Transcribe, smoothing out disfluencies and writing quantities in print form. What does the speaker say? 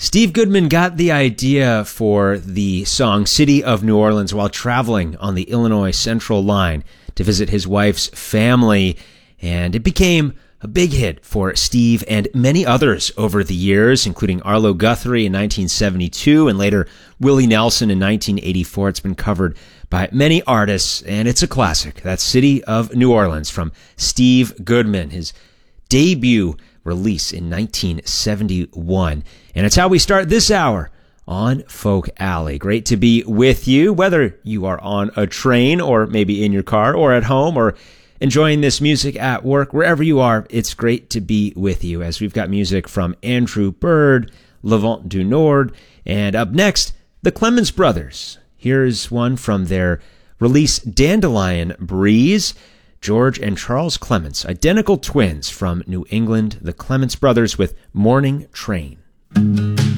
Steve Goodman got the idea for the song City of New Orleans while traveling on the Illinois Central Line to visit his wife's family, and it became a big hit for Steve and many others over the years, including Arlo Guthrie in 1972 and later Willie Nelson in 1984. It's been covered by many artists, and it's a classic. That's City of New Orleans from Steve Goodman, his debut release in 1971. And it's how we start this hour on Folk Alley. Great to be with you, whether you are on a train or maybe in your car or at home or enjoying this music at work. Wherever you are, it's great to be with you as we've got music from Andrew Bird, Levant du Nord, and up next, the Clements Brothers. Here's one from their release Dandelion Breeze. George and Charles Clements, identical twins from New England, the Clements Brothers with Morning Train.